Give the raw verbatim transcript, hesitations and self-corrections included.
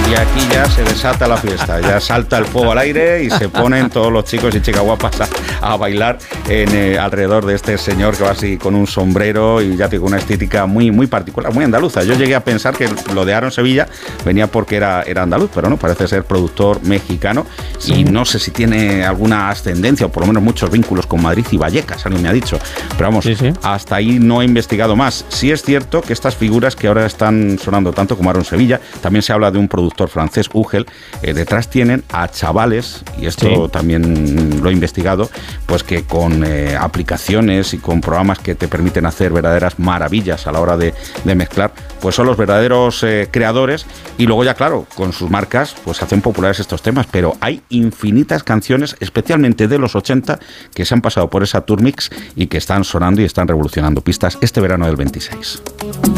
Y aquí ya se desata la fiesta, ya salta el fuego al aire y se ponen todos los chicos y chicas guapas a, a bailar en, eh, alrededor de este señor que va así con un sombrero y ya tiene una estética muy, muy particular, muy andaluza. Yo llegué a pensar que lo de Aaron Sevilla venía porque era, era andaluz, pero no, parece ser productor mexicano. Sí. Y no sé si tiene alguna ascendencia o por lo menos muchos vínculos con Madrid y Vallecas, alguien me ha dicho. Pero vamos, sí, sí. hasta ahí no he investigado más. Sí es cierto que estas figuras que ahora están sonando tanto como Aaron Sevilla, también se habla de un productor francés, Ugel, eh, detrás tienen a chavales, y esto sí. también lo he investigado, pues que con eh, aplicaciones y con programas que te permiten hacer verdaderas maravillas a la hora de, de mezclar, pues son los verdaderos eh, creadores, y luego ya claro, con sus marcas pues hacen populares estos temas, pero hay infinitas canciones, especialmente de los ochenta, que se han pasado por esa Tour Mix y que están sonando y están revolucionando pistas este verano del veintiséis.